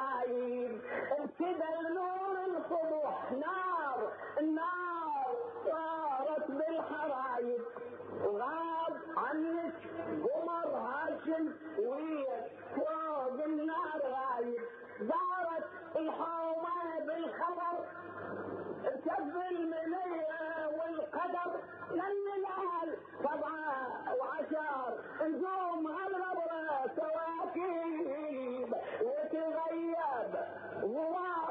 الحرايب ابتدى نور الصبح نار النار صارت بالحرايب غاب عنك قمر هاشم وفوق النار غايب دارت الحومة بالخبر ارتب المنية والقدر للنهال 17 نجوم هالغبرة سواكيب وتغيب غراب